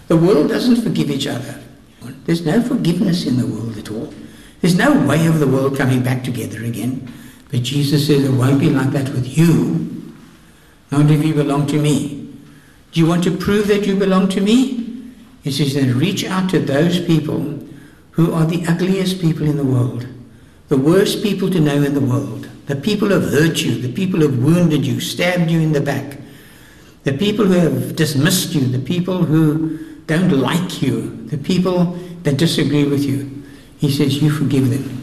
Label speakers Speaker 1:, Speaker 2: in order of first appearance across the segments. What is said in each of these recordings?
Speaker 1: The world doesn't forgive each other. There's no forgiveness in the world at all. There's no way of the world coming back together again. But Jesus says it won't be like that with you. Not if you belong to me. Do you want to prove that you belong to me? He says then reach out to those people who are the ugliest people in the world. The worst people to know in the world. The people who have hurt you. The people who have wounded you, stabbed you in the back. The people who have dismissed you. The people who don't like you. The people that disagree with you. He says you forgive them.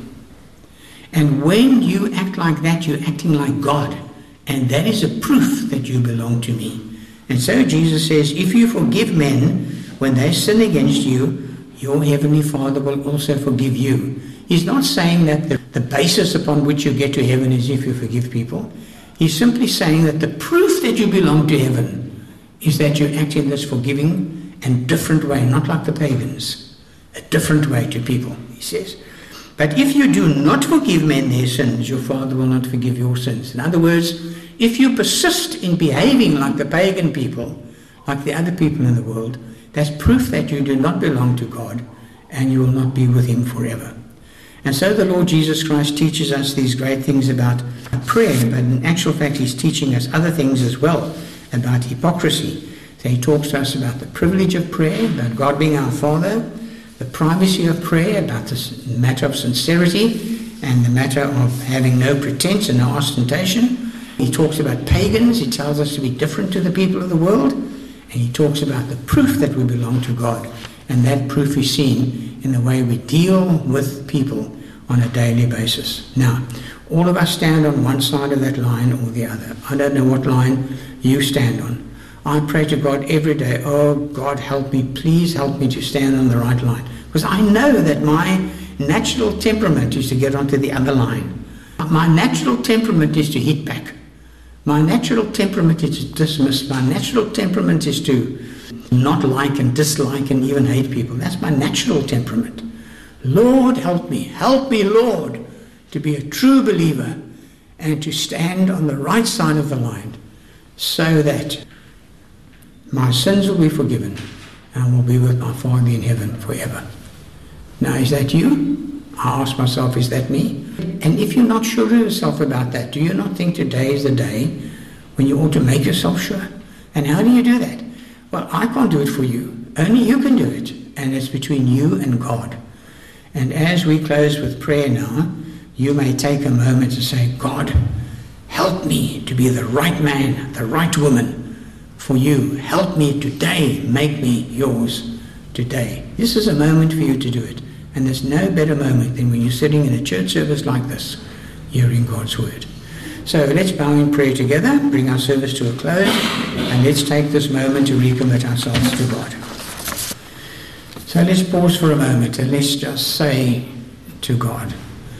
Speaker 1: And when you act like that, you're acting like God. And that is a proof that you belong to me. And so Jesus says, if you forgive men when they sin against you, your heavenly Father will also forgive you. He's not saying that the basis upon which you get to heaven is if you forgive people. He's simply saying that the proof that you belong to heaven is that you act in this forgiving and different way, not like the pagans, a different way to people, he says. But if you do not forgive men their sins, your Father will not forgive your sins. In other words, if you persist in behaving like the pagan people, like the other people in the world, that's proof that you do not belong to God and you will not be with him forever. And so the Lord Jesus Christ teaches us these great things about prayer, but in actual fact he's teaching us other things as well about hypocrisy. So he talks to us about the privilege of prayer, about God being our Father, the privacy of prayer, about this matter of sincerity and the matter of having no pretense and no ostentation. He talks about pagans. He tells us to be different to the people of the world. And he talks about the proof that we belong to God. And that proof is seen in the way we deal with people on a daily basis. Now, all of us stand on one side of that line or the other. I don't know what line you stand on. I pray to God every day, oh God, help me, please help me to stand on the right line. Because I know that my natural temperament is to get onto the other line. My natural temperament is to hit back. My natural temperament is to dismiss. My natural temperament is to not like and dislike and even hate people. That's my natural temperament. Lord, help me, Lord, to be a true believer and to stand on the right side of the line so that my sins will be forgiven and will be with my Father in heaven forever. Now, is that you? I ask myself, is that me? And if you're not sure of yourself about that, do you not think today is the day when you ought to make yourself sure? And how do you do that? Well, I can't do it for you. Only you can do it. And it's between you and God. And as we close with prayer now, you may take a moment to say, God, help me to be the right man, the right woman for you. Help me today. Make me yours today. This is a moment for you to do it. And there's no better moment than when you're sitting in a church service like this, hearing God's word. So let's bow in prayer together, bring our service to a close, and let's take this moment to recommit ourselves to God. So let's pause for a moment and let's just say to God,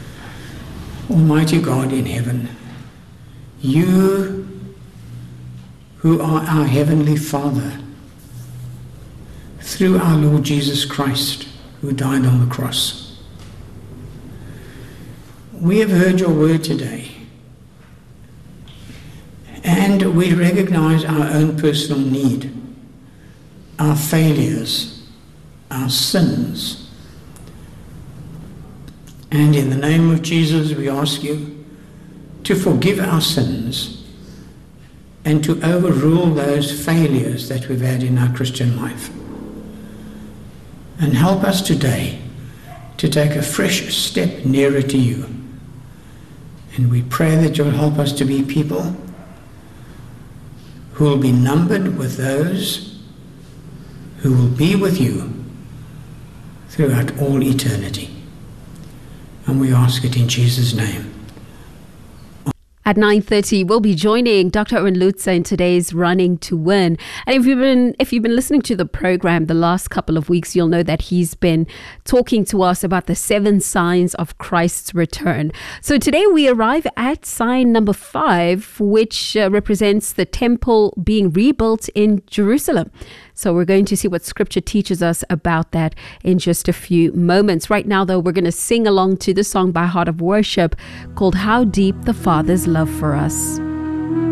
Speaker 1: Almighty God in heaven, you who are our Heavenly Father, through our Lord Jesus Christ, who died on the cross. We have heard your word today, and we recognize our own personal need, our failures, our sins. And in the name of Jesus, we ask you to forgive our sins and to overrule those failures that we've had in our Christian life. And help us today to take a fresh step nearer to you. And we pray that you'll help us to be people who will be numbered with those who will be with you throughout all eternity. And we ask it in Jesus' name.
Speaker 2: At 9:30, we'll be joining Dr. Owen Lutzer in today's Running to Win. And if you've been listening to the program the last couple of weeks, you'll know that he's been talking to us about the 7 signs of Christ's return. So today we arrive at sign number 5, which represents the temple being rebuilt in Jerusalem. So we're going to see what scripture teaches us about that in just a few moments. Right now, though, we're going to sing along to the song by Heart of Worship called How Deep the Father's Love for Us.